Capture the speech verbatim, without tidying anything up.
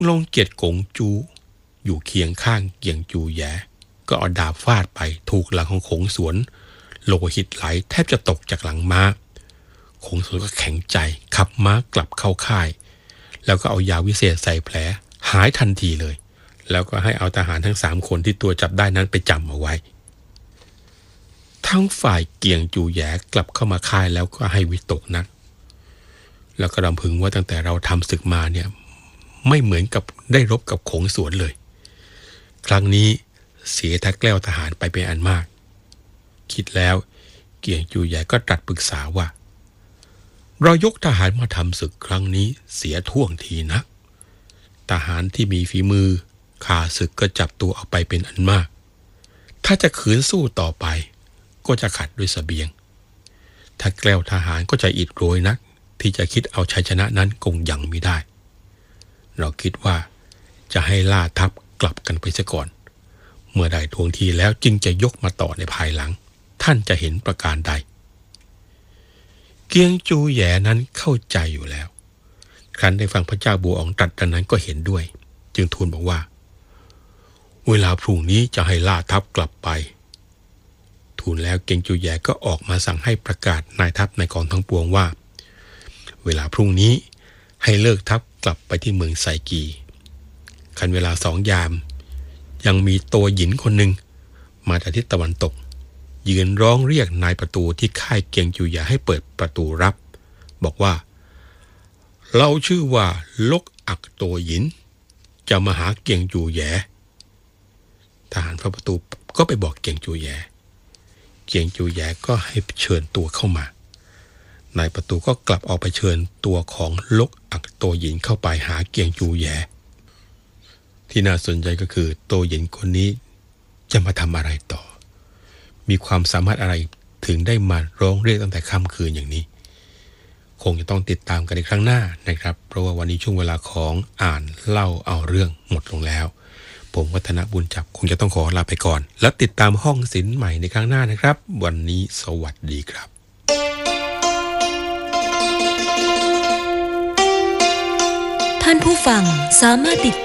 ลงเกียรติกงจูอยู่เคียงข้างเกียงจูแย่ก็เอาดาบฟาดไปถูกหลังของขงสวนโลหิตไหลแทบจะตกจากหลังม้าขงสวนก็แข็งใจขับม้ากลับเข้าค่ายแล้วก็เอายาวิเศษใส่แผลหายทันทีเลยแล้วก็ให้เอาทหารทั้งสามคนที่ตัวจับได้นั้นไปจำเอาไว้ทั้งฝ่ายเกียงจูแย่กลับเข้ามาค่ายแล้วก็ให้วิตกนักแล้วก็รำพึงว่าตั้งแต่เราทำศึกมาเนี่ยไม่เหมือนกับได้รบกับขงสวนเลยครั้งนี้เสียทักแกล้วทหารไปเป็นอันมากคิดแล้วเกียงจูแย่ก็ตรัสปรึกษาว่าเรายกทหารมาทำศึกครั้งนี้เสียท่วงทีนักทหารที่มีฝีมือข้าศึกก็จับตัวเอาไปเป็นอันมากถ้าจะขืนสู้ต่อไปก็จะขัดด้วยเสบียงถ้าแกล้วทหารก็จะอิดโรยนักที่จะคิดเอาชัยชนะนั้นคงยังไม่ได้เราคิดว่าจะให้ล่าทัพกลับกันไปซะก่อนเมื่อได้ทวงทีแล้วจึงจะยกมาต่อในภายหลังท่านจะเห็นประการใดเกียงจูแย่นั้นเข้าใจอยู่แล้วครั้นได้ฟังพระเจ้าบัวอองตรัสดังนั้นก็เห็นด้วยจึงทูลบอกว่าเวลาพรุ่งนี้จะให้ล่าทัพกลับไปทูลแล้วเกียงจูแย่ก็ออกมาสั่งให้ประกาศนายทัพในกองทั้งปวงว่าเวลาพรุ่งนี้ให้เลิกทัพกลับไปที่เมืองไซกีคันเวลาสองยามยังมีตัวหญินคนหนึ่งมาจากทิศตะวันตกยืนร้องเรียกนายประตูที่ค่ายเกียงจูแย่ให้เปิดประตูรับบอกว่าเราชื่อว่าลกอักโตหยินจะมาหาเกียงจูแย่ทหารพระประตูก็ไปบอกเกียงจูแย่เกียงจูแย่ก็ให้เชิญตัวเข้ามานายประตูก็กลับออกไปเชิญตัวของลกอักโตหยินเข้าไปหาเกียงจูแย่ที่น่าสนใจก็คือโตหยินคนนี้จะมาทำอะไรต่อมีความสามารถอะไรถึงได้มาร้องเรียกตั้งแต่ค่ำคืนอย่างนี้คงจะต้องติดตามกันในครั้งหน้านะครับเพราะว่าวันนี้ช่วงเวลาของอ่านเล่าเอาเรื่องหมดลงแล้วผมวัฒนบุญจับคงจะต้องขอลาไปก่อนแล้วติดตามห้องศิลป์ใหม่ในครั้งหน้านะครับวันนี้สวัสดีครับท่านผู้ฟังสามารถติด